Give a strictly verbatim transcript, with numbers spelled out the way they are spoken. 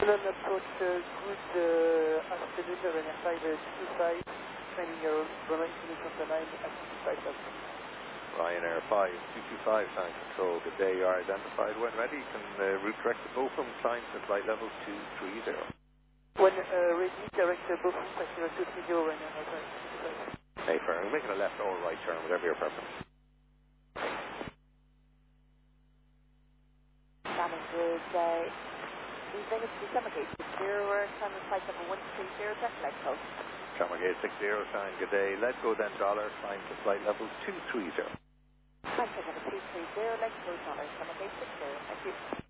London approach uh, good uh, altitude, Ryanair five two two five, training your runway finish on the line at fifty-five thousand. Ryanair five two two five, Time Control, good day, you are identified. When ready, you can uh, route direct to Bochum, climb to flight level two three zero. When uh, ready, direct uh, Bochum, flight level two three zero, Ryanair five two two five. Hey, firm, we're making a left or right turn, whatever your preference. Planning good day. Evening, it's December gate six zero, we're climbing flight number one three zero, direct flight code. Camera gate six zero, sign, good day. Let's go then, dollar, climb to flight level two three zero. Flight number two three zero, let's go dollar, December gate six zero, thank you.